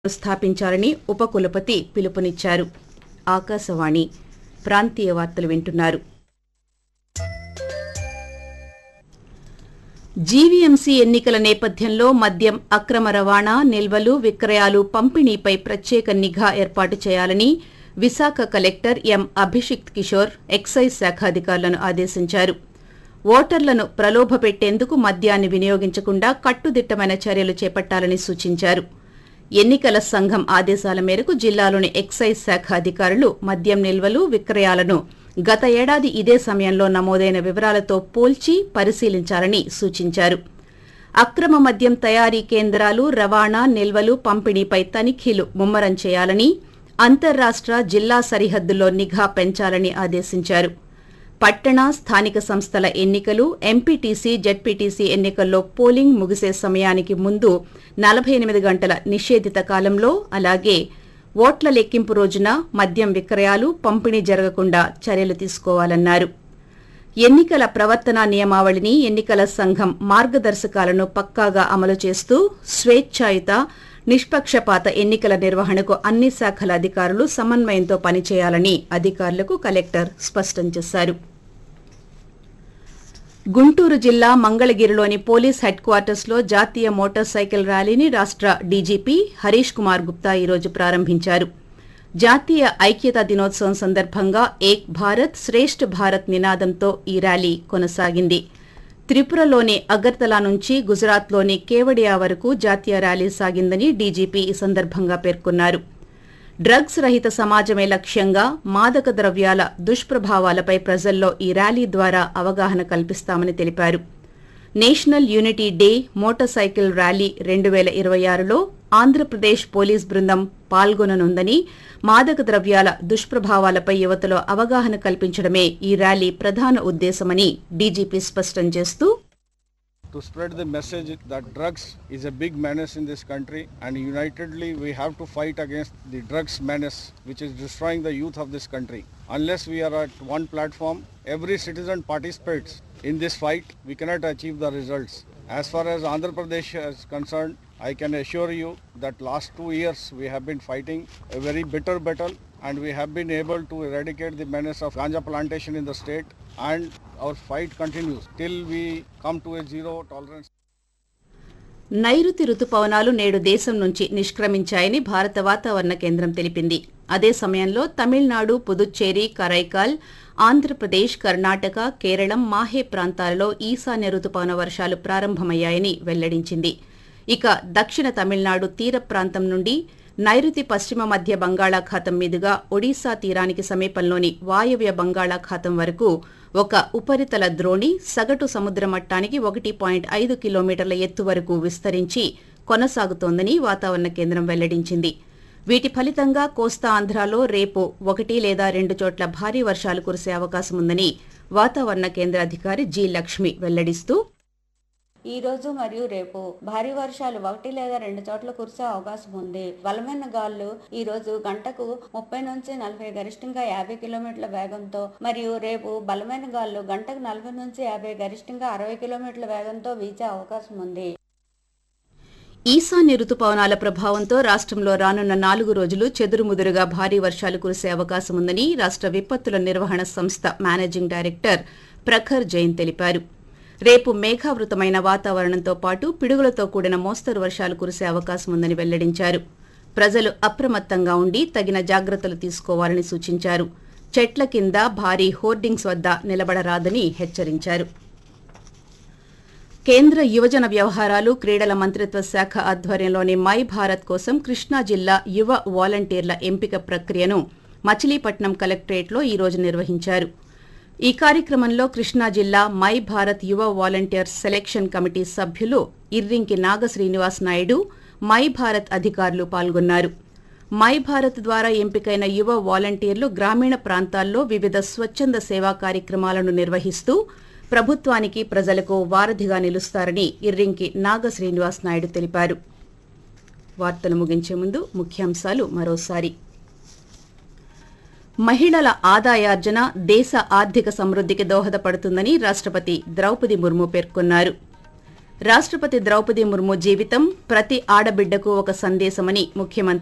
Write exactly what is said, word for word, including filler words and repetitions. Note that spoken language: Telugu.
స్థాపించాలని ఉపకులపతి పిలుపునిచ్చారు. ఆకాశవాణి ప్రాంతీయ వార్తలు వింటున్నారు. జీవీఎంసీ ఎన్నికల నేపథ్యంలో మద్యం అక్రమ రవాణా, నిల్వలు, విక్రయాలు, పంపిణీపై ప్రత్యేక నిఘా ఏర్పాటు చేయాలని Visakha collector M Abhishikt Kishore excise శాఖ అధికారులను ఆదేశించారు. ఓటర్లను ప్రలోభపెట్టేందుకు మద్యాన్ని వినియోగించకుండా కట్టుదిట్టమైన చర్యలు చేపట్టాలని సూచించారు. ఎన్నికల సంఘం ఆదేశాల మేరకు జిల్లాలోని ఎక్సైజ్ శాఖ అధికారులు మద్యం నిల్వలు, విక్రయాలను గత ఏడాది ఇదే సమయంలో నమోదైన వివరాలతో పోల్చి పరిశీలించాలని సూచించారు. అక్రమ మద్యం తయారీ కేంద్రాలు, రవాణా, నిల్వలు, పంపిణీపై తనిఖీలు ముమ్మరం చేయాలని, అంతర్రాష్ట్ర, జిల్లా సరిహద్దుల్లో నిఘా పెంచాలని ఆదేశించారు. పట్టణ, స్థానిక సంస్థల ఎన్నికలు, ఎంపీటీసీ, జెడ్పీటీసీ ఎన్నికల్లో పోలింగ్ ముగిసే సమయానికి ముందు నలభై ఎనిమిది గంటల నిషేధిత కాలంలో, అలాగే ఓట్ల లెక్కింపు రోజున మద్యం విక్రయాలు, పంపిణీ జరగకుండా చర్యలు తీసుకోవాలన్నారు. ఎన్నికల ప్రవర్తనా నియమావళిని, ఎన్నికల సంఘం మార్గదర్శకాలను పక్కాగా అమలు చేస్తూ స్వేచ్ఛాయుత, నిష్పక్షపాత ఎన్నికల నిర్వహణకు అన్ని శాఖల అధికారులు సమన్వయంతో పనిచేయాలని అధికారులకు కలెక్టర్ స్పష్టం చేశారు. గుంటూరు జిల్లా మంగళగిరిలోని పోలీస్ హెడ్ క్వార్టర్స్లో జాతీయ మోటార్ సైకిల్ ర్యాలీని రాష్ట్ర డీజీపీ హరీష్ కుమార్ గుప్తా ఈరోజు ప్రారంభించారు. జాతీయ ఐక్యతా దినోత్సవం సందర్భంగా ఏక్ భారత్ శ్రేష్ఠ భారత్ నినాదంతో ఈ ర్యాలీ కొనసాగింది. త్రిపురలోని అగర్తలా నుంచి గుజరాత్లోని కేవడియా వరకు జాతీయ ర్యాలీ సాగిందని డీజీపీ ఈ సందర్భంగా పేర్కొన్నారు. డ్రగ్స్ రహిత సమాజమే లక్ష్యంగా మాదక ద్రవ్యాల దుష్ప్రభావాలపై ప్రజల్లో ఈ ర్యాలీ ద్వారా అవగాహన కల్పిస్తామని తెలిపారు. National unity day motor cycle rally రెండు వేల ఇరవై ఆరులో ఆంధ్రప్రదేశ్ పోలీస్ బృందం పాల్గొననుందని, మాదక ద్రవ్యాల దుష్ప్రభావాలపై యువతలో అవగాహన కల్పించడమే ఈ ర్యాలీ ప్రధాన ఉద్దేశమని డీజీపీ స్పష్టం చేస్తూ, to spread the message that drugs is a big menace in this country, and unitedly we have to fight against the drugs menace which is destroying the youth of this country. Unless we are at one platform, every citizen participates in this fight, we cannot achieve the results. As far as Andhra Pradesh is concerned, I can assure you that last two years we have been fighting a very bitter battle, and we have been able to eradicate the menace of ganja plantation in the state, and our fight continues till we come to a zero tolerance. నైరుతి రుతుపవనాలు నేడు దేశం నుంచి నిష్క్రమించాయని భారత వాతావరణ కేంద్రం తెలిపింది. అదే సమయంలో తమిళనాడు, పుదుచ్చేరి, కరైకాల్, ఆంధ్రప్రదేశ్, కర్ణాటక, కేరళం, మాహే ప్రాంతాలలో ఈశాన్య రుతుపవన వర్షాలు ప్రారంభమయ్యాయని వెల్లడించింది. ఇక దక్షిణ తమిళనాడు తీర ప్రాంతం నుండి నైరుతి పశ్చిమ మధ్య బంగాళాఖాతం మీదుగా ఒడిశా తీరానికి సమీపంలోని వాయవ్య బంగాళాఖాతం వరకు ఒక ఉపరితల ద్రోణి సగటు సముద్ర మట్టానికి ఒకటి పాయింట్ ఐదు కిలోమీటర్ల ఎత్తు వరకు విస్తరించి కొనసాగుతోందని వాతావరణ కేంద్రం వెల్లడించింది. వీటి ఫలితంగా కోస్తా ఆంధ్రాలో రేపు ఒకటి లేదా రెండు చోట్ల భారీ వర్షాలు కురిసే అవకాశం ఉందని వాతావరణ కేంద్ర అధికారి జి లక్ష్మి వెల్లడిస్తూ, ఈ రోజు మరియు రేపు భారీ వర్షాలు ఒకటి లేదా రెండు చోట్ల కురిసే అవకాశం ఉంది. బలమైన గాలులు ఈ రోజు గంటకు ముప్పై నుంచి నలభై, గరిష్టంగా యాభై కిలోమీటర్ల వేగంతో, మరియు రేపు బలమైన గాలులు గంటకు నలభై నుంచి యాభై, గరిష్టంగా అరవై కిలోమీటర్ల వేగంతో వీచే అవకాశం ఉంది. ఈశాన్య రుతుపవనాల ప్రభావంతో రాష్ట్రంలో రానున్న నాలుగు రోజులు చెదురుముదురుగా భారీ వర్షాలు కురిసే అవకాశం ఉందని రాష్ట్ర విపత్తుల నిర్వహణ సంస్థ మేనేజింగ్ డైరెక్టర్ ప్రఖర్ జైన్ తెలిపారు. రేపు మేఘావృతమైన వాతావరణంతో పాటు పిడుగులతో కూడిన మోస్తరు వర్షాలు కురిసే అవకాశం ఉందని వెల్లడించారు. ప్రజలు అప్రమత్తంగా ఉండి తగిన జాగ్రత్తలు తీసుకోవాలని సూచించారు. చెట్ల కింద, భారీ హోర్డింగ్స్ వద్ద నిలబడరాదని హెచ్చరించారు. కేంద్ర యువజన వ్యవహారాలు, క్రీడల మంత్రిత్వ శాఖ ఆధ్వర్యంలోని మై భారత్ కోసం కృష్ణా జిల్లా యువ వాలంటీర్ల ఎంపిక ప్రక్రియను మచిలీపట్నం కలెక్టరేట్లో ఈరోజు నిర్వహించారు. ఈ కార్యక్రమంలో కృష్ణా జిల్లా మై భారత్ యువ వాలంటీర్స్ సెలక్షన్ కమిటీ సభ్యులు ఇర్రింకి నాగ శ్రీనివాస్ నాయుడు, మై భారత్ అధికారులు పాల్గొన్నారు. మై భారత్ ద్వారా ఎంపికైన యువ వాలంటీర్లు గ్రామీణ ప్రాంతాల్లో వివిధ స్వచ్ఛంద సేవా కార్యక్రమాలను నిర్వహిస్తూ ప్రభుత్వానికి, ప్రజలకు వారధిగా నిలుస్తారని ఇర్రింకి నాగ శ్రీనివాస్ నాయుడు తెలిపారు. వార్తలు ముగించే ముందు ముఖ్యాంశాలు మరోసారి. మహిళల ఆదాయార్జన దేశ ఆర్థిక సమృద్ధికి దోహదపడుతుందని రాష్ట్రపతి ద్రౌపది ముర్ము పేర్కొన్నారు. రాష్ట్రపతి ద్రౌపది ముర్ము జీవితం ప్రతి ఆడబిడ్డకు ఒక సందేశమని ముఖ్యమంత్రి